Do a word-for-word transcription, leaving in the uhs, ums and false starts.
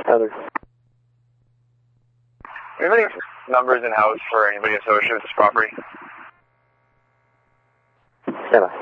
Heather. Do you have any numbers in house for anybody associated with this property? Stand by.